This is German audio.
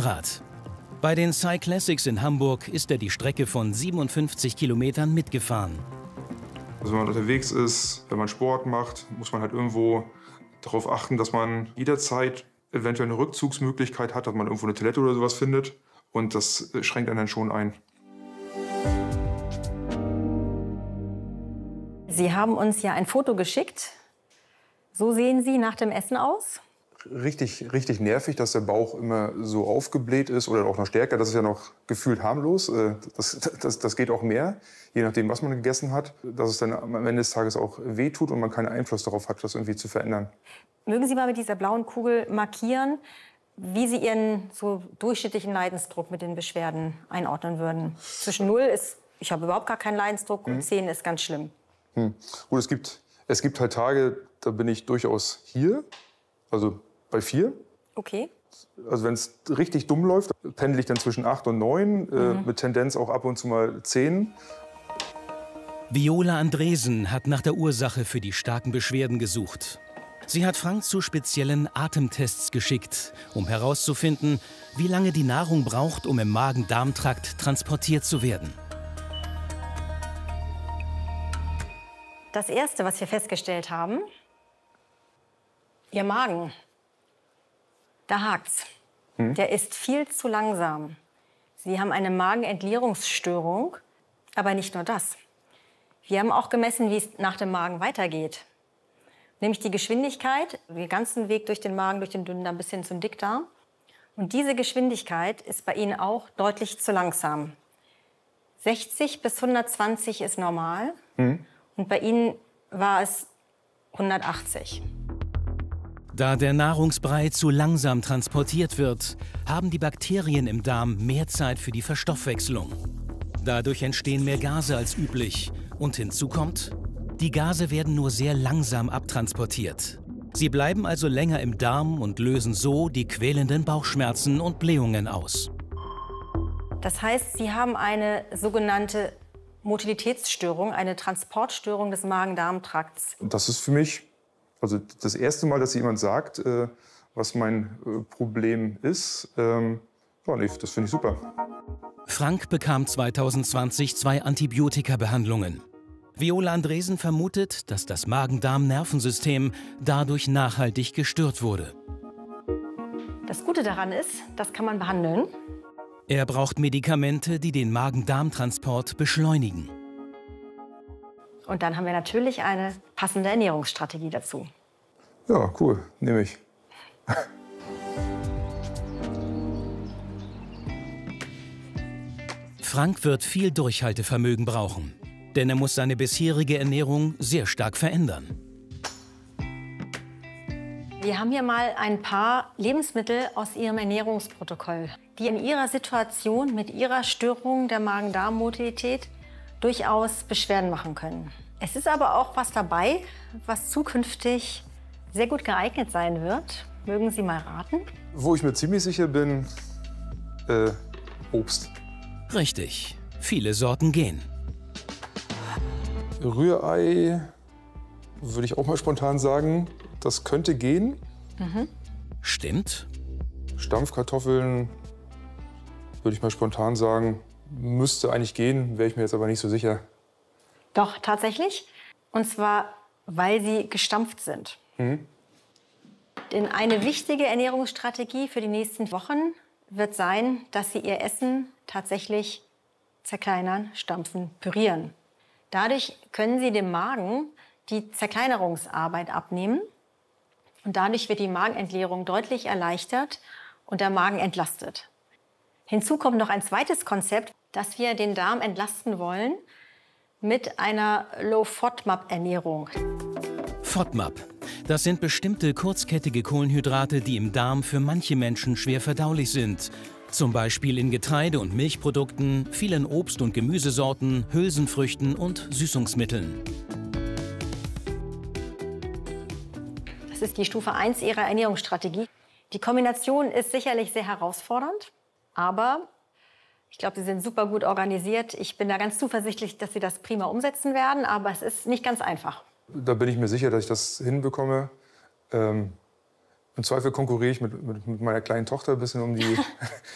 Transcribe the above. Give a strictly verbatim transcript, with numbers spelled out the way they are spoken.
Fahrrad. Bei den Cyclassics in Hamburg ist er die Strecke von siebenundfünfzig Kilometern mitgefahren. Also wenn man unterwegs ist, wenn man Sport macht, muss man halt irgendwo darauf achten, dass man jederzeit eventuell eine Rückzugsmöglichkeit hat, dass man irgendwo eine Toilette oder sowas findet. Und das schränkt einen dann schon ein. Sie haben uns ja ein Foto geschickt. So sehen Sie nach dem Essen aus? Richtig, richtig nervig, dass der Bauch immer so aufgebläht ist oder auch noch stärker. Das ist ja noch gefühlt harmlos. Das, das, das geht auch mehr, je nachdem, was man gegessen hat. Dass es dann am Ende des Tages auch wehtut und man keinen Einfluss darauf hat, das irgendwie zu verändern. Mögen Sie mal mit dieser blauen Kugel markieren, wie Sie Ihren so durchschnittlichen Leidensdruck mit den Beschwerden einordnen würden? Zwischen null ist, ich habe überhaupt gar keinen Leidensdruck, und zehn ist ganz schlimm. Hm. Gut, es gibt, es gibt halt Tage, da bin ich durchaus hier, also bei vier. Okay. Also wenn es richtig dumm läuft, pendel ich dann zwischen acht und neun, mhm. äh, mit Tendenz auch ab und zu mal zehn. Viola Andresen hat nach der Ursache für die starken Beschwerden gesucht. Sie hat Frank zu speziellen Atemtests geschickt, um herauszufinden, wie lange die Nahrung braucht, um im Magen-Darm-Trakt transportiert zu werden. Das Erste, was wir festgestellt haben, Ihr Magen, da hakt's. Hm? Der ist viel zu langsam. Sie haben eine Magenentleerungsstörung, aber nicht nur das. Wir haben auch gemessen, wie es nach dem Magen weitergeht. Nämlich die Geschwindigkeit, den ganzen Weg durch den Magen, durch den Dünndarm bis hin zum Dickdarm. Und diese Geschwindigkeit ist bei Ihnen auch deutlich zu langsam. sechzig bis hundertzwanzig ist normal. Hm? Und bei Ihnen war es hundertachtzig. Da der Nahrungsbrei zu langsam transportiert wird, haben die Bakterien im Darm mehr Zeit für die Verstoffwechslung. Dadurch entstehen mehr Gase als üblich. Und hinzu kommt, die Gase werden nur sehr langsam abtransportiert. Sie bleiben also länger im Darm und lösen so die quälenden Bauchschmerzen und Blähungen aus. Das heißt, Sie haben eine sogenannte Motilitätsstörung, eine Transportstörung des Magen-Darm-Trakts. Das ist für mich also das erste Mal, dass jemand sagt, äh, was mein äh, Problem ist. Ähm, ja, nee, das finde ich super. Frank bekam zweitausendzwanzig zwei Antibiotika-Behandlungen. Viola Andresen vermutet, dass das Magen-Darm-Nervensystem dadurch nachhaltig gestört wurde. Das Gute daran ist, das kann man behandeln. Er braucht Medikamente, die den Magen-Darm-Transport beschleunigen. Und dann haben wir natürlich eine passende Ernährungsstrategie dazu. Ja, cool, nehme ich. Frank wird viel Durchhaltevermögen brauchen, denn er muss seine bisherige Ernährung sehr stark verändern. Wir haben hier mal ein paar Lebensmittel aus Ihrem Ernährungsprotokoll, die in Ihrer Situation mit Ihrer Störung der Magen-Darm-Motilität durchaus Beschwerden machen können. Es ist aber auch was dabei, was zukünftig sehr gut geeignet sein wird. Mögen Sie mal raten? Wo ich mir ziemlich sicher bin, äh, Obst. Richtig, viele Sorten gehen. Rührei würde ich auch mal spontan sagen, das könnte gehen. Mhm. Stimmt. Stampfkartoffeln würde ich mal spontan sagen, müsste eigentlich gehen, wäre ich mir jetzt aber nicht so sicher. Doch, tatsächlich. Und zwar, weil sie gestampft sind. Mhm. Denn eine wichtige Ernährungsstrategie für die nächsten Wochen wird sein, dass Sie Ihr Essen tatsächlich zerkleinern, stampfen, pürieren. Dadurch können Sie dem Magen die Zerkleinerungsarbeit abnehmen. Und dadurch wird die Magenentleerung deutlich erleichtert und der Magen entlastet. Hinzu kommt noch ein zweites Konzept, dass wir den Darm entlasten wollen mit einer Low-FODMAP-Ernährung. FODMAP, das sind bestimmte kurzkettige Kohlenhydrate, die im Darm für manche Menschen schwer verdaulich sind. Zum Beispiel in Getreide- und Milchprodukten, vielen Obst- und Gemüsesorten, Hülsenfrüchten und Süßungsmitteln. Das ist die Stufe eins Ihrer Ernährungsstrategie. Die Kombination ist sicherlich sehr herausfordernd, aber ich glaube, Sie sind super gut organisiert. Ich bin da ganz zuversichtlich, dass Sie das prima umsetzen werden, aber es ist nicht ganz einfach. Da bin ich mir sicher, dass ich das hinbekomme. Ähm, Im Zweifel konkurriere ich mit, mit, mit meiner kleinen Tochter ein bisschen um die,